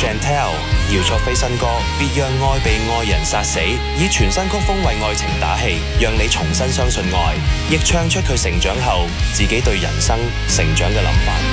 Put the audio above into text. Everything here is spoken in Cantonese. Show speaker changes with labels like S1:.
S1: Chantelle 姚卓菲新歌《別讓愛被愛人殺死》，以全新曲風為愛情打氣，讓你重新相信愛，亦唱出佢成長後自己對人生成長嘅諗法。